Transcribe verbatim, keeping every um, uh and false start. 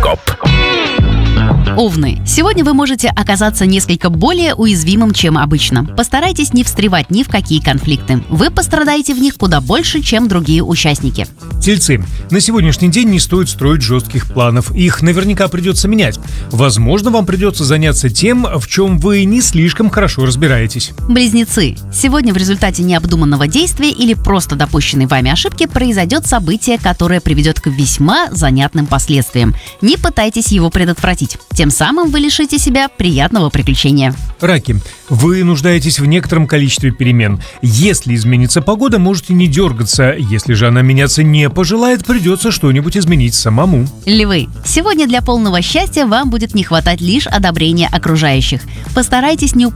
Гороскоп. Овны. Сегодня вы можете оказаться несколько более уязвимым, чем обычно. Постарайтесь не встревать ни в какие конфликты. Вы пострадаете в них куда больше, чем другие участники. Тельцы. На сегодняшний день не стоит строить жестких планов. Их наверняка придется менять. Возможно, вам придется заняться тем, в чем вы не слишком хорошо разбираетесь. Близнецы. Сегодня в результате необдуманного действия или просто допущенной вами ошибки произойдет событие, которое приведет к весьма занятным последствиям. Не пытайтесь его предотвратить. Тем самым вы лишите себя приятного приключения. Раки. Вы нуждаетесь в некотором количестве перемен. Если изменится погода, можете не дергаться. Если же она меняться не пожелает, придется что-нибудь изменить самому. Львы. Сегодня для полного счастья вам будет не хватать лишь одобрения окружающих. Постарайтесь не